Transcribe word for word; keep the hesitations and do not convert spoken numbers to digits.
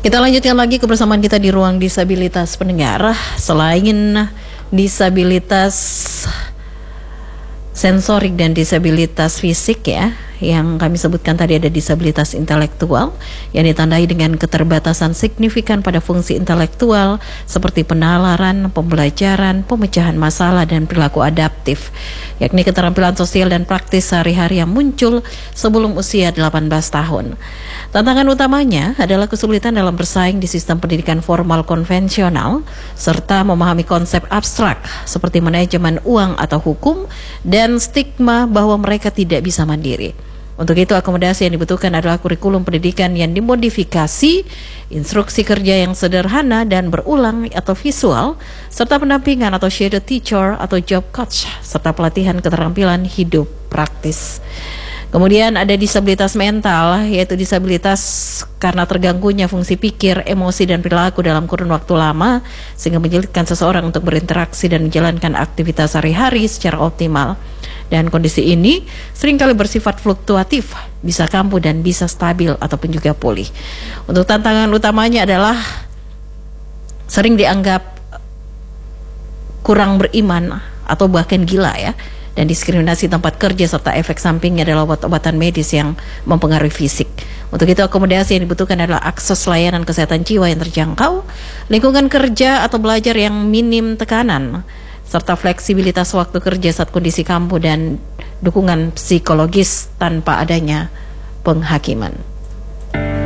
Kita lanjutkan lagi kebersamaan kita di ruang disabilitas pendengar. Selain disabilitas sensorik dan disabilitas fisik ya, yang kami sebutkan tadi ada disabilitas intelektual yang ditandai dengan keterbatasan signifikan pada fungsi intelektual seperti penalaran, pembelajaran, pemecahan masalah dan perilaku adaptif, yakni keterampilan sosial dan praktis sehari-hari yang muncul sebelum usia delapan belas tahun. Tantangan utamanya adalah kesulitan dalam bersaing di sistem pendidikan formal konvensional serta memahami konsep abstrak seperti manajemen uang atau hukum dan stigma bahwa mereka tidak bisa mandiri. Untuk itu akomodasi yang dibutuhkan adalah kurikulum pendidikan yang dimodifikasi, instruksi kerja yang sederhana dan berulang atau visual, serta pendampingan atau shadow teacher atau job coach, serta pelatihan keterampilan hidup praktis. Kemudian ada disabilitas mental, yaitu disabilitas karena terganggunya fungsi pikir, emosi, dan perilaku dalam kurun waktu lama, sehingga menyulitkan seseorang untuk berinteraksi dan menjalankan aktivitas sehari-hari secara optimal. Dan kondisi ini seringkali bersifat fluktuatif, bisa kambuh dan bisa stabil ataupun juga pulih. Untuk tantangan utamanya adalah sering dianggap kurang beriman atau bahkan gila ya, dan diskriminasi tempat kerja serta efek sampingnya adalah obat-obatan medis yang mempengaruhi fisik. Untuk itu akomodasi yang dibutuhkan adalah akses layanan kesehatan jiwa yang terjangkau, lingkungan kerja atau belajar yang minim tekanan, serta fleksibilitas waktu kerja saat kondisi kambuh dan dukungan psikologis tanpa adanya penghakiman.